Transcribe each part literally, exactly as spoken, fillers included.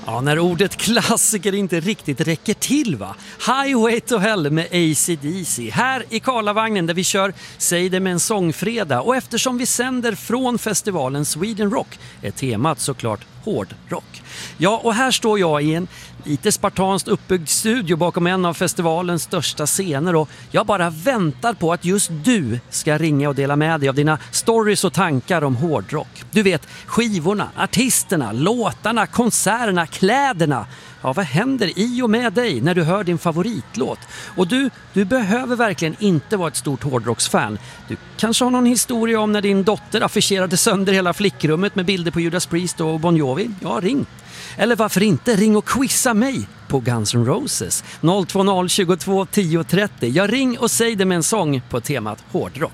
Ja, när ordet klassiker inte riktigt räcker till, va? Highway to Hell med A C D C. Här i Karlavagnen där vi kör Säg det med en sångfredag. Och eftersom vi sänder från festivalen Sweden Rock är temat såklart hårdrock. Ja, och här står jag i en lite spartanskt uppbyggd studio bakom en av festivalens största scener och jag bara väntar på att just du ska ringa och dela med dig av dina stories och tankar om hårdrock. Du vet, skivorna, artisterna, låtarna, konserterna, kläderna. Ja, vad händer i och med dig när du hör din favoritlåt? Och du, du behöver verkligen inte vara ett stort hårdrocksfan. Du kanske har någon historia om när din dotter affischerade sönder hela flickrummet med bilder på Judas Priest och Bon Jovi. Ja, ring. Eller varför inte ring och quizza mig på Guns N' Roses noll två noll tjugotvå tio trettio. Jag ring och säg det med en sång på temat hårdrock.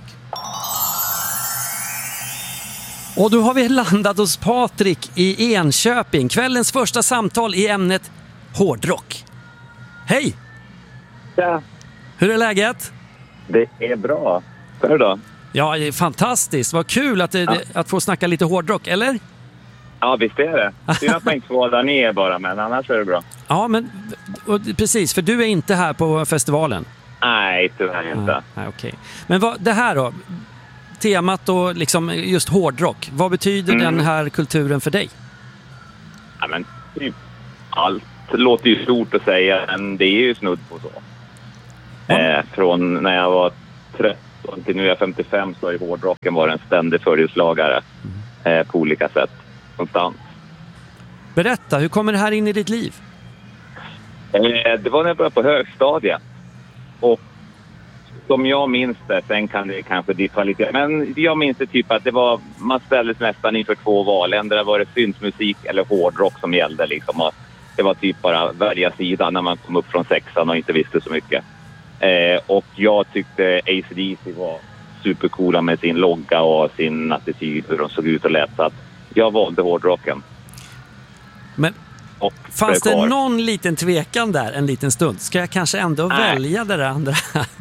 Och då har vi landat hos Patrik i Enköping. Kvällens första samtal i ämnet hårdrock. Hej! Ja. Hur är läget? Det är bra. Hur då? Ja, det är fantastiskt. Vad kul att, det, ja. att få snacka lite hårdrock, eller? Ja, visst är det. Det är att man inte får vara där ner bara, men annars är det bra. Ja, men och, precis, för du är inte här på festivalen. Nej, tyvärr inte. Nej, okej. Men vad, det här då, temat och liksom just hårdrock, vad betyder mm. den här kulturen för dig? Ja, men typ allt låter ju stort att säga, men det är ju snudd på så. Ja. Eh, från när jag var tretton till nu är jag femtiofem så har ju hårdrocken varit en ständig följeslagare mm. eh, på olika sätt. Konstant. Berätta, hur kommer det här in i ditt liv? Eh, det var när jag började på högstadiet. Och som jag minns det, sen kan det kanske diffa lite. Men jag minns det typ att det var, man ställdes nästan inför två val. Ändå var det syntmusik eller hårdrock som gällde liksom. Och det var typ bara välja sida när man kom upp från sexan och inte visste så mycket. Eh, och jag tyckte A C D C var supercoola med sin logga och sin attityd, hur de såg ut och lät, så att jag valde hårdrocken. Men och fanns det kvar. Någon liten tvekan där en liten stund? Ska jag kanske ändå Nej. välja det där andra?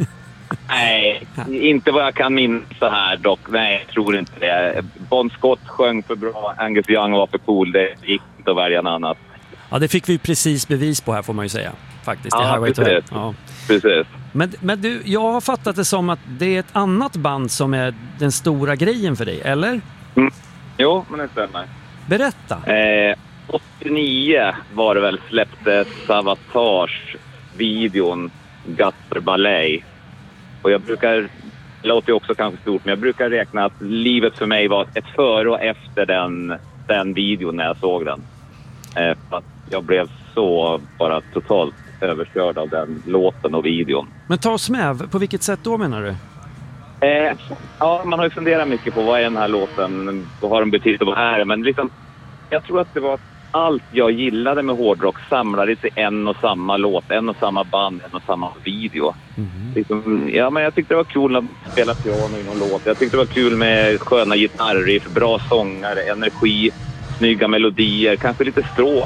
Nej, inte vad jag kan minnas så här dock. Nej, jag tror inte det. Bon Scott sjöng för bra, Angus Young var för cool. Det gick inte att välja en annat. Ja, det fick vi precis bevis på här får man ju säga. Faktiskt, ja, Highway to Hell. Ja, precis. Men, men du, jag har fattat det som att det är ett annat band som är den stora grejen för dig, eller? Mm. Jo, men det stämmer. Berätta. Eh, åttionio var det väl släppte Savatage videon Gutter Ballet. Och jag brukar, det låter ju också kanske stort, men jag brukar räkna att livet för mig var ett före och efter den, den videon när jag såg den. Eh, för att jag blev så bara totalt överkörd av den låten och videon. Men ta oss med, på vilket sätt då menar du? Eh, ja, man har ju funderat mycket på vad är den här låten, vad har den betytt och vad är det, men liksom, jag tror att det var allt jag gillade med hårdrock samlades i en och samma låt, en och samma band, en och samma video. Mm-hmm. Liksom, ja, men jag tyckte det var kul att spela piano i någon låt. Jag tyckte det var kul med sköna gitarriff, bra sångare, energi, snygga melodier, kanske lite stråk.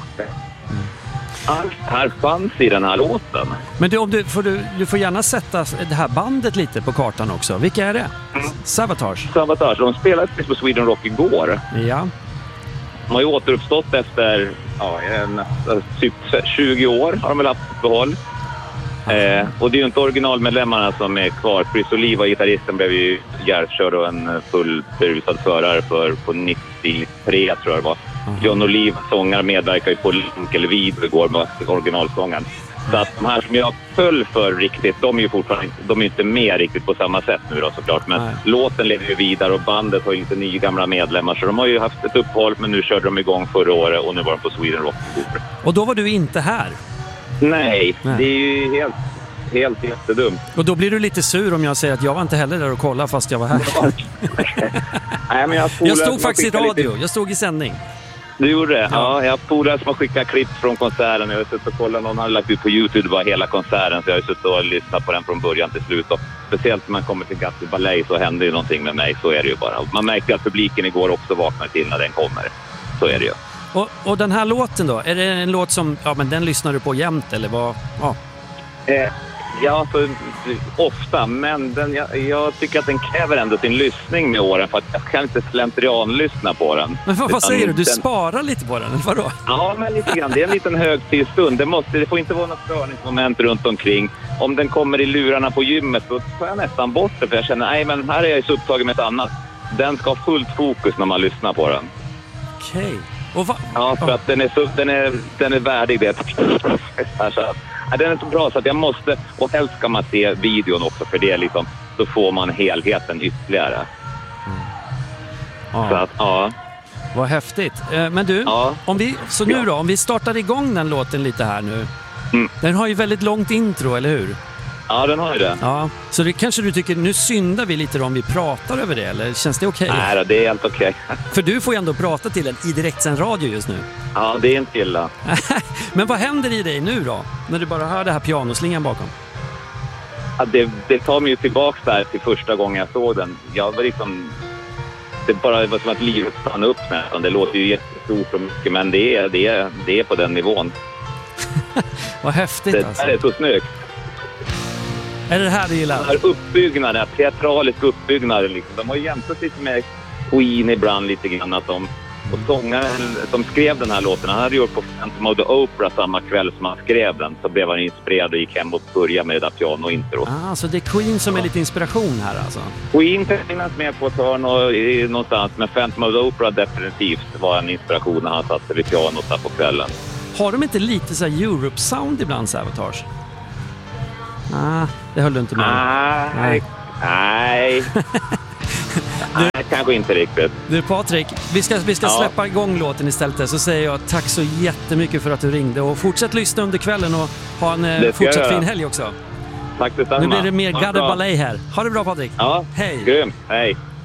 Allt här fanns i den här låten. Men du, om du, får du, du får gärna sätta det här bandet lite på kartan också. Vilka är det? Mm. Savatage. Savatage, de spelade på Sweden Rock igår. Ja. De har ju återuppstått efter ja, en, typ tjugo år har de väl haft behåll. Eh, och det är ju inte originalmedlemmarna som är kvar. Chris Oliva, gitarristen, blev ju hjärtkörd och en full berusad förare för på nittiotre tror jag det var. Mm. John Oliva, sångare, medverkar ju på Link eller video igår med originalsången. Så att de här som jag föll för riktigt, de är ju fortfarande de är inte med riktigt på samma sätt nu då såklart. Men Nej. låten lever ju vidare och bandet har ju lite nya gamla medlemmar. Så de har ju haft ett uppehåll, men nu körde de igång förra året och nu var de på Sweden Rock. Och då var du inte här? Nej, Nej. det är ju helt, helt jättedumt. Och då blir du lite sur om jag säger att jag var inte heller där och kollade fast jag var här. Nej, men jag, jag stod faktiskt i radio, lite... jag stod i sändning. Du gjorde det? Ja, ja jag har polare som har skickat klipp från konserten. Jag har suttit och kollat, någon har lagt ut på YouTube bara hela konserten. Så jag har suttit och lyssnat på den från början till slut. Och speciellt när man kommer till Gutter Ballet så händer ju någonting med mig. Så är det ju bara. Och man märkte att publiken igår också vaknar till när den kommer. Så är det ju. Och, och den här låten då? Är det en låt som, ja men den lyssnar du på jämt eller vad? Ja. Eh, Ja, så, ofta, men den, jag, jag tycker att den kräver ändå sin lyssning med åren för att jag kan inte slentrian-lyssna på den. Men vad, vad säger du? Du den, sparar lite på den, eller vadå? Ja, men lite grann. Det är en liten högtidsstund. Det, måste, det får inte vara något störningsmoment runt omkring. Om den kommer i lurarna på gymmet så tar jag nästan bort det för jag känner, nej men här är jag så upptagen med ett annat. Den ska ha fullt fokus när man lyssnar på den. Okej. Okay. Och va- ja, för oh. att den är, så, den är, den är värdig det. Alltså, ja, den är så bra så att jag måste, och helst ska man se videon också för det liksom, så får man helheten ytterligare. Mm. Ja. Så att, ja. Vad häftigt. Men du, ja. om vi, så nu då, om vi startar igång den låten lite här nu. Mm. Den har ju väldigt långt intro, eller hur? Ja, den har ju det. Ja, så det kanske du tycker, nu syndar vi lite då om vi pratar över det, eller känns det okej? Okay? Nej då, det är helt okej. Okay. För du får ju ändå prata till en i direktsänd radio just nu. Ja, det är inte illa. Men vad händer i dig nu då, när du bara hör det här pianoslingan bakom? Ja, det, det tar mig ju tillbaka där till första gången jag såg den. Jag var liksom... Det bara var som att livet stannade upp nästan. Det låter ju jättestort och mycket, men det är, det är, det är på den nivån. Vad häftigt det, alltså. Det är så snyggt. Är det det här du gillar? Den här uppbyggnaden, teatralisk uppbyggnad liksom. De har jämfört lite med Queen ibland lite grann. Att de, och sångaren som skrev den här låten, han hade gjort på Phantom of the Opera samma kväll som han skrev den. Så blev han inspirerad och gick hem och började med det där piano-intro. Ah, så det är Queen som ja. är lite inspiration här alltså? Queen kan finnas med på ett hörn och i, någonstans, men Phantom of the Opera definitivt var en inspiration när han satt vid pianot där på kvällen. Har de inte lite så här Europe-sound ibland, Savatage? Ah, det höll du inte med. Ah, nej. Nej. Nej, kanske inte riktigt. Du Patrik, vi ska, vi ska ja. släppa igång låten istället. Så säger jag tack så jättemycket för att du ringde. Och fortsätt lyssna under kvällen och ha en eh, fortsatt fin helg också. Tack detsamma. Nu blir det mer Gade Ballet här. Ha det bra Patrik. Ja, hej. Grymt. Hej.